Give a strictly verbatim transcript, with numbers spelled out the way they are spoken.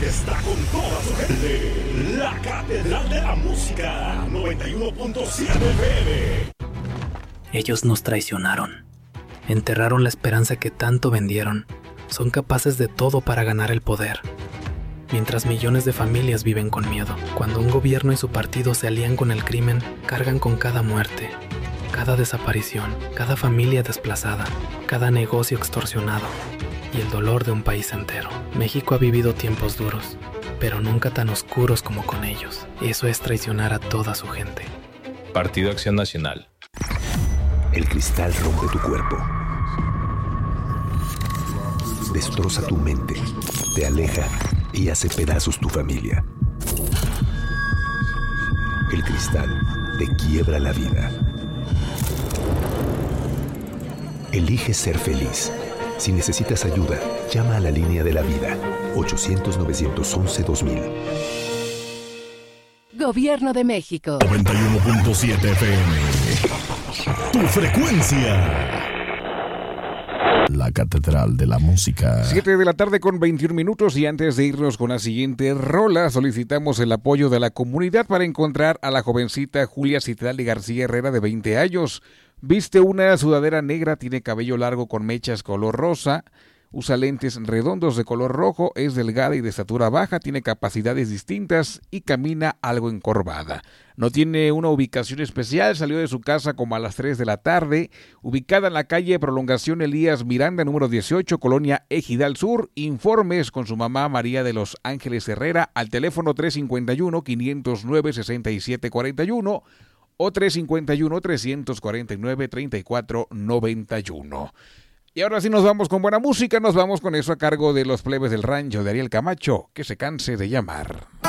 que está con toda su gente. La Catedral de la Música, noventa y uno punto siete F M. Ellos nos traicionaron. Enterraron la esperanza que tanto vendieron. Son capaces de todo para ganar el poder. Mientras millones de familias viven con miedo. Cuando un gobierno y su partido se alían con el crimen, cargan con cada muerte, cada desaparición, cada familia desplazada, cada negocio extorsionado y el dolor de un país entero. México ha vivido tiempos duros, pero nunca tan oscuros como con ellos. Eso es traicionar a toda su gente. Partido Acción Nacional. El cristal rompe tu cuerpo. Destroza tu mente, te aleja y hace pedazos tu familia. El cristal te quiebra la vida. Elige ser feliz. Si necesitas ayuda, llama a la línea de la vida, ochocientos, novecientos once, dos mil. Gobierno de México. noventa y uno punto siete F M. Tu frecuencia. La Catedral de la Música. siete de la tarde con veintiún minutos, y antes de irnos con la siguiente rola, solicitamos el apoyo de la comunidad para encontrar a la jovencita Julia Citlali García Herrera, de veinte años. Viste una sudadera negra, tiene cabello largo con mechas color rosa, usa lentes redondos de color rojo, es delgada y de estatura baja, tiene capacidades distintas y camina algo encorvada. No tiene una ubicación especial, salió de su casa como a las tres de la tarde, ubicada en la calle Prolongación Elías Miranda, número dieciocho, Colonia Ejidal Sur. Informes con su mamá María de los Ángeles Herrera al teléfono tres cinco uno, cinco cero nueve, seis siete cuatro uno o tres cinco uno, tres cuatro nueve, tres cuatro nueve uno. Y ahora sí nos vamos con buena música, nos vamos con eso a cargo de los Plebes del Rancho de Ariel Camacho, que se canse de llamar.